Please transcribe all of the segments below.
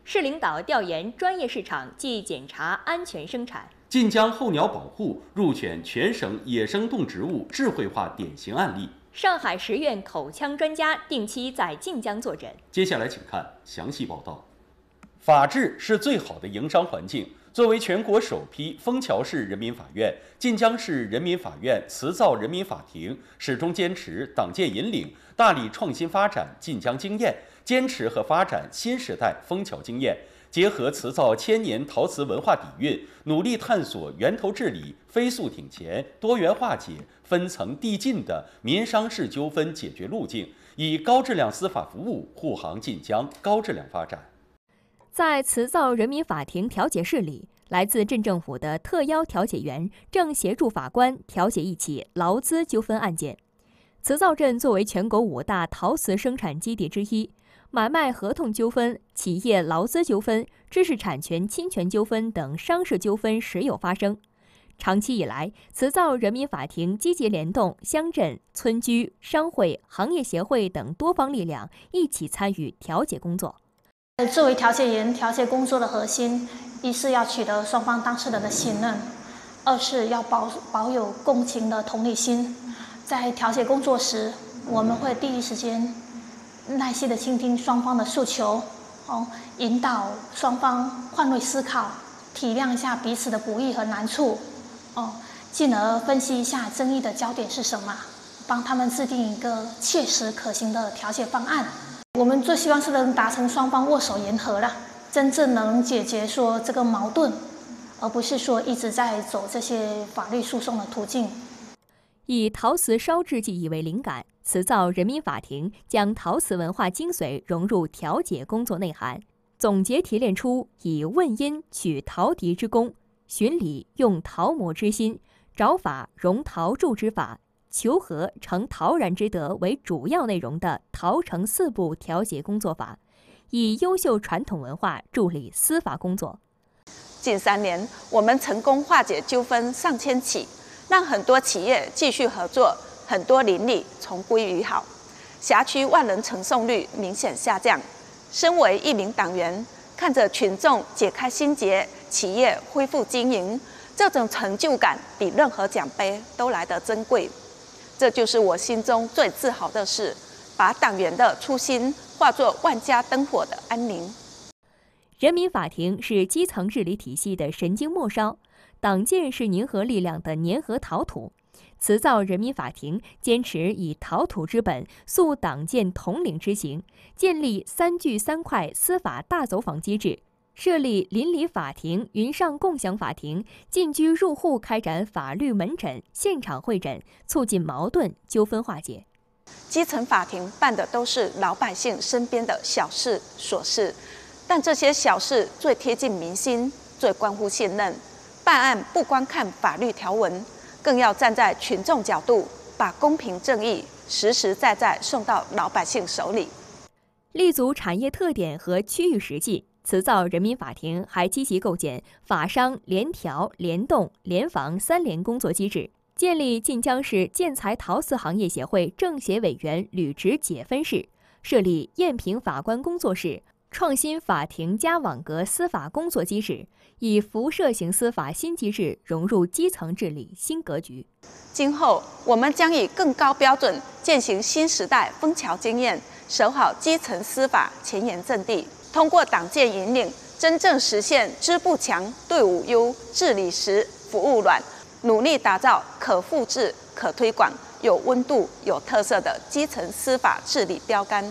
市领导调研专业市场暨检查安全生产。 晋江候鸟保护入选全省野生动植物智慧化典型案例。 上海10院口腔专家定期在晋江坐诊。 接下来请看详细报道。法治是最好的营商环境。作为全国首批枫桥市人民法院、晋江市人民法院磁造人民法庭，始终坚持党建引领，大力创新发展晋江经验，坚持和发展新时代枫桥经验，结合磁造1000年陶瓷文化底蕴，努力探索源头治理、飞速挺前、多元化解、分层递进的民商事纠纷解决路径，以高质量司法服务护航晋江高质量发展。 在磁造人民法庭调解室里，来自镇政府的特邀调解员正协助法官调解一起劳资纠纷案件。磁造镇作为全国5大陶瓷生产基地之一，买卖合同纠纷、企业劳资纠纷、知识产权侵权纠纷等商事纠纷时有发生。长期以来，磁造人民法庭积极联动乡镇、村居、商会、行业协会等多方力量，一起参与调解工作。 作为调解员，调解工作的核心，一是要取得双方当事人的信任，二是要保有共情的同理心。在调解工作时，我们会第一时间耐心地倾听双方的诉求，引导双方换位思考，体谅一下彼此的不易和难处，进而分析一下争议的焦点是什么，帮他们制定一个切实可行的调解方案。我们最希望是能达成双方握手言和了，真正能解决说这个矛盾，而不是说一直在走这些法律诉讼的途径。 以陶瓷烧制技艺为灵感，磁造人民法庭将陶瓷文化精髓融入调解工作内涵，总结提炼出以问因取陶笛之功、寻理用陶模之心、找法融陶铸之法、求和成陶然之德为主要内容的陶成4步调解工作法，以优秀传统文化助力司法工作。 近3年，我们成功化解纠纷上千起，让很多企业继续合作，很多邻里重归于好，辖区万人承受率明显下降。身为一名党员，看着群众解开心结，企业恢复经营，这种成就感比任何奖杯都来得珍贵。这就是我心中最自豪的事，把党员的初心化作万家灯火的安宁。 人民法庭是基层治理体系的神经末梢，党建是凝合力量的粘合陶土。磁造人民法庭坚持以陶土之本，塑党建统领之行，建立3聚3快司法大走访机制，设立邻里法庭、云上共享法庭，进居入户开展法律门诊、现场会诊，促进矛盾纠纷化解。 基层法庭办的都是老百姓身边的小事琐事，但这些小事最贴近民心，最关乎信任。办案不光看法律条文，更要站在群众角度，把公平正义实实在在送到老百姓手里。 立足产业特点和区域实际，磁造人民法庭还积极构建法商联调、联动、联防3联工作机制，建立晋江市建材陶瓷行业协会政协委员履职解分室，设立验评法官工作室，创新法庭加网格司法工作机制，以辐射型司法新机制融入基层治理新格局。 今后我们将以更高标准践行新时代枫桥经验，守好基层司法前沿阵地，通过党建引领，真正实现支部强、队伍优、治理实、服务软，努力打造可复制、可推广、有温度、有特色的基层司法治理标杆。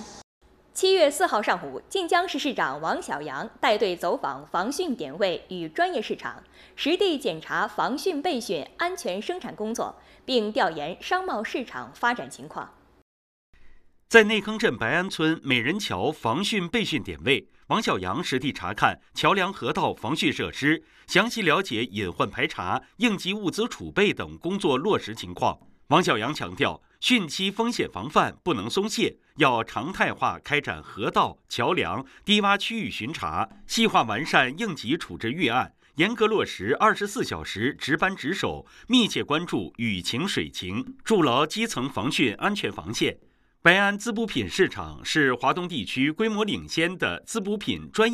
7月4号上午，晋江市市长王小杨带队走访防汛点位与专业市场，实地检查防汛备汛安全生产工作，并调研商贸市场发展情况。 在内坑镇白安村美人桥防汛备汛点位，王小杨实地查看桥梁河道防汛设施，详细了解隐患排查、应急物资储备等工作落实情况。王小杨强调，汛期风险防范不能松懈，要常态化开展河道、桥梁、低洼区域巡查，细化完善应急处置预案，严格落实24小时值班值守，密切关注雨情水情，筑牢基层防汛安全防线。白安滋补品市场是华东地区规模领先的滋补品专业